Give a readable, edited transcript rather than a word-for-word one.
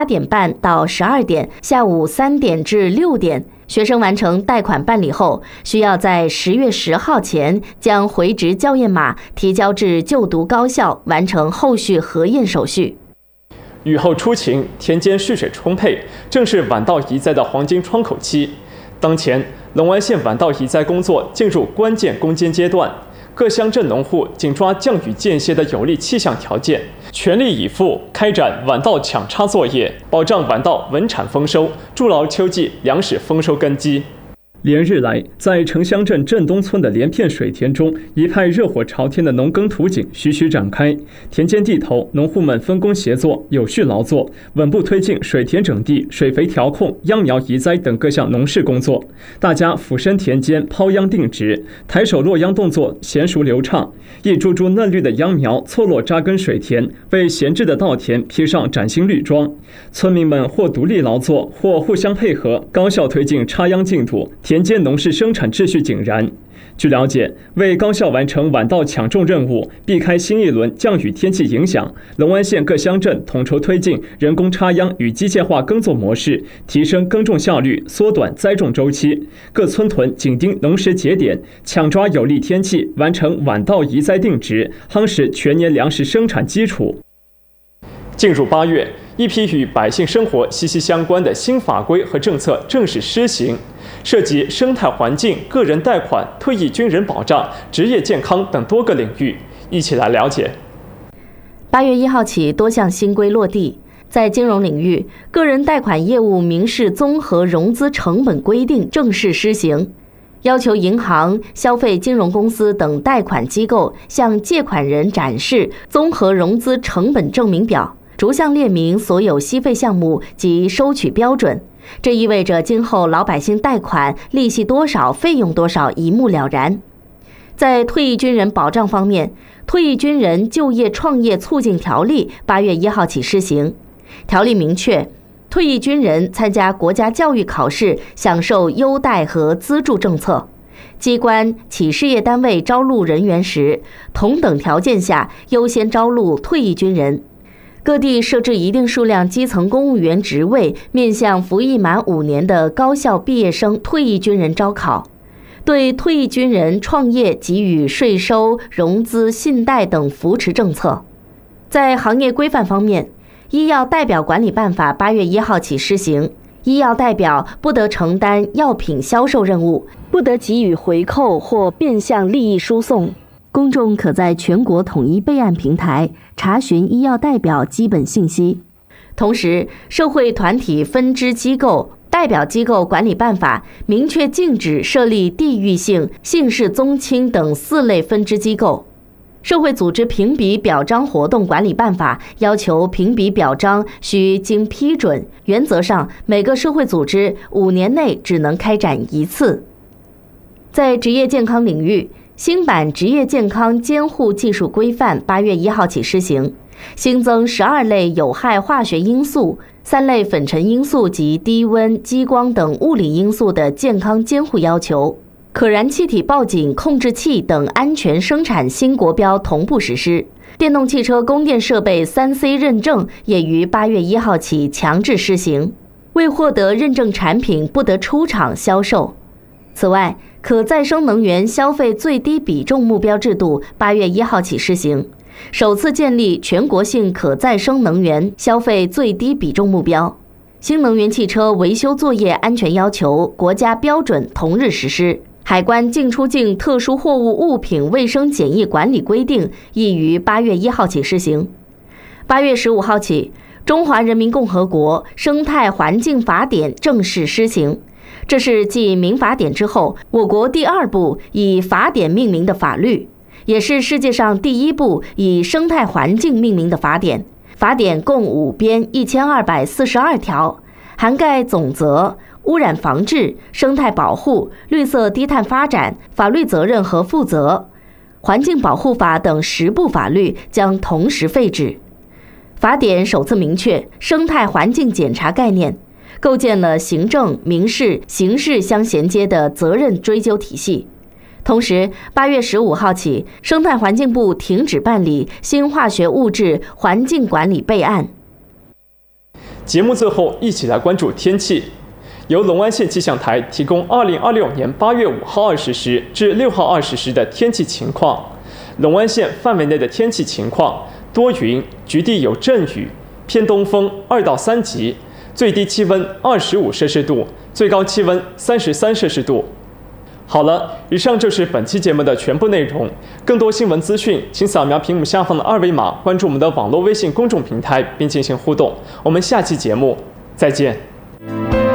点半到12点，下午3点至6点。学生完成贷款办理后，需要在10月10号前将回执校验码提交至就读高校，完成后续核验手续。 雨后初晴，田间蓄水充沛，正是晚稻移栽的黄金窗口期。当前，龙湾县晚稻移栽工作进入关键攻坚阶段，各乡镇农户紧抓降雨间歇的有利气象条件，全力以赴开展晚稻抢插作业，保障晚稻稳产丰收，筑牢秋季粮食丰收根基。连日来，在城乡镇镇东村的连片水田中，一派热火朝天的农耕图景徐徐展开。田间地头，农户们分工协作，有序劳作，稳步推进水田整地、水肥调控、秧苗移栽等各项农事工作。大家俯身田间，抛秧定植，抬手落秧动作娴熟流畅。一株株嫩绿的秧苗错落扎根水田，为闲置的稻田披上崭新绿装。村民们或独立劳作，或互相配合，高效推进插秧进度。田间农事生产秩序井然。据了解，为高效完成晚稻抢种任务，避开新一轮降雨天气影响，龙湾县各乡镇统筹推进人工插秧与机械化耕作模式，提升耕种效率，缩短栽种周期。各村屯紧盯农时节点，抢抓有利天气，完成晚稻移栽定植，夯实全年粮食生产基础。进入8月，一批与百姓生活息息相关的新法规和政策正式施行，涉及生态环境、个人贷款、退役军人保障、职业健康等多个领域。一起来了解。 8月1号起，多项新规落地。在金融领域，个人贷款业务民事综合融资成本规定正式施行，要求银行、消费金融公司等贷款机构向借款人展示综合融资成本证明表，逐项列明所有息费项目及收取标准。这意味着今后老百姓贷款利息多少、费用多少一目了然。在退役军人保障方面，《退役军人就业创业促进条例》8月1号起施行。条例明确，退役军人参加国家教育考试享受优待和资助政策。机关、企事业单位招录人员时，同等条件下优先招录退役军人。各地设置一定数量基层公务员职位，面向服役满5年的高校毕业生退役军人招考，对退役军人创业给予税收、融资、信贷等扶持政策。在行业规范方面，《医药代表管理办法》8月1号起施行，医药代表不得承担药品销售任务，不得给予回扣或变相利益输送。公众可在全国统一备案平台查询医药代表基本信息。同时，社会团体分支机构代表机构管理办法明确禁止设立地域性、姓氏宗亲等4类分支机构。社会组织评比表彰活动管理办法要求评比表彰需经批准，原则上每个社会组织5年内只能开展1次。在职业健康领域，新版职业健康监护技术规范8月1号起施行，新增12类有害化学因素、3类粉尘因素及低温、激光等物理因素的健康监护要求。可燃气体报警控制器等安全生产新国标同步实施。电动汽车供电设备3C 认证也于8月1号起强制施行，未获得认证产品不得出厂销售。此外，可再生能源消费最低比重目标制度8月1号起施行，首次建立全国性可再生能源消费最低比重目标。新能源汽车维修作业安全要求国家标准同日实施。海关进出境特殊货物物品卫生检疫管理规定亦于8月1号起施行。8月15号起，中华人民共和国生态环境法典正式施行。这是继民法典之后，我国第2部以法典命名的法律，也是世界上第1部以生态环境命名的法典。法典共5编1242条，涵盖总则、污染防治、生态保护、绿色低碳发展、法律责任和负责、环境保护法等10部法律将同时废止。法典首次明确生态环境检查概念，构建了行政、民事、刑事相衔接的责任追究体系。同时，8月15号起，生态环境部停止办理新化学物质环境管理备案。 节目最后一起来关注天气。由龙湾县气象台提供2026年8月5号20时至6号20时的天气情况。龙湾县范围内的天气情况：多云，局地有阵雨，偏东风2到3级，最低气温25摄氏度，最高气温33摄氏度。好了，以上就是本期节目的全部内容。更多新闻资讯，请扫描屏幕下方的2维码，关注我们的网络微信公众平台，并进行互动。我们下期节目再见。